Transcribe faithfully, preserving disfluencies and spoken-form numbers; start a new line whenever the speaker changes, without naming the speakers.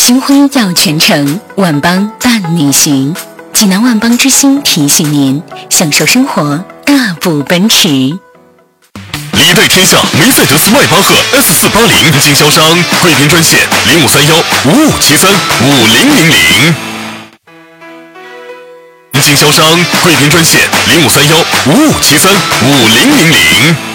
金辉耀全程，万邦伴你行。济南万邦之星提醒您，享受生活，大步奔驰。
理对天下梅赛德斯迈巴赫 S 四八零经销商，贵宾专线零五三幺五五七三五零零零。经销商贵宾专线零五三幺五五七三五零零零。